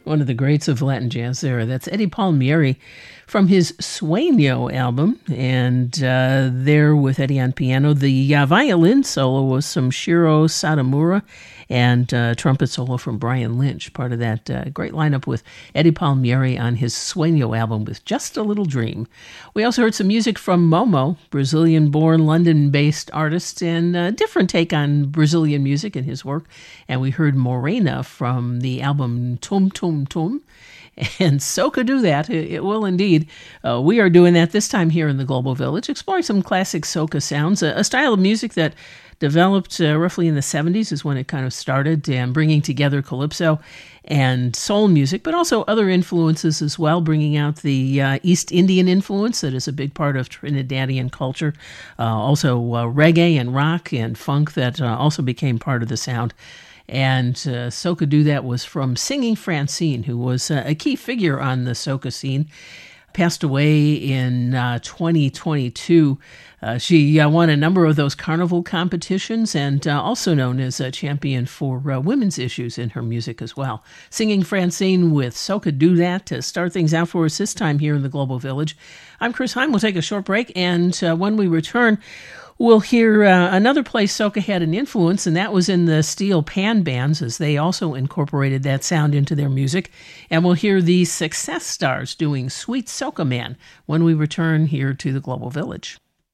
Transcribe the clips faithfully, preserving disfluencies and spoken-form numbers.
One of the greats of Latin jazz there. That's Eddie Palmieri from his Sueño album. And uh, there with Eddie on piano, the uh, violin solo was from Shiro Satomura, and uh, trumpet solo from Brian Lynch, part of that uh, great lineup with Eddie Palmieri on his Sueño album with Just a Little Dream. We also heard some music from Momo, Brazilian-born, London-based artist, and a different take on Brazilian music in his work. And we heard Morena from the album Tum Tum Tum. And Soca do that. It will indeed. Uh, we are doing that this time here in the Global Village, exploring some classic soca sounds, a, a style of music that developed uh, roughly in the seventies is when it kind of started, and bringing together calypso and soul music, but also other influences as well, bringing out the uh, East Indian influence that is a big part of Trinidadian culture. Uh, also uh, reggae and rock and funk that uh, also became part of the sound. And uh, Soca Do That was from Singing Francine, who was uh, a key figure on the soca scene. Passed away in uh, twenty twenty-two. Uh, she uh, won a number of those carnival competitions, and uh, also known as a champion for uh, women's issues in her music as well. Singing Francine with Soca Do That to start things out for us this time here in the Global Village. I'm Chris Heim. We'll take a short break, and uh, when we return, we'll hear uh, another place soca had an influence, and that was in the steel pan bands, as they also incorporated that sound into their music. And we'll hear the Success Stars doing Sweet Soca Man when we return here to the Global Village.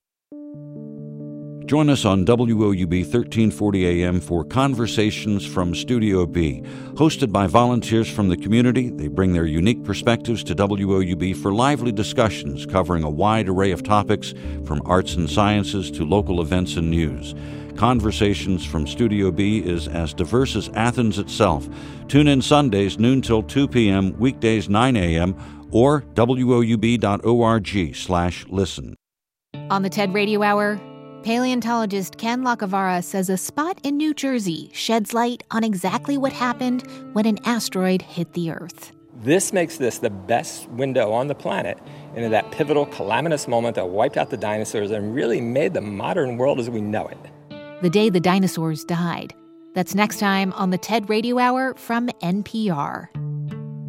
Join us on W O U B thirteen forty A M for Conversations from Studio B. Hosted by volunteers from the community, they bring their unique perspectives to W O U B for lively discussions covering a wide array of topics, from arts and sciences to local events and news. Conversations from Studio B is as diverse as Athens itself. Tune in Sundays, noon till two p.m., weekdays nine a.m., or W O U B dot org slash listen. On the TED Radio Hour, paleontologist Ken Lacavara says a spot in New Jersey sheds light on exactly what happened when an asteroid hit the Earth. This makes this the best window on the planet into that pivotal, calamitous moment that wiped out the dinosaurs and really made the modern world as we know it. The day the dinosaurs died. That's next time on the TED Radio Hour from N P R.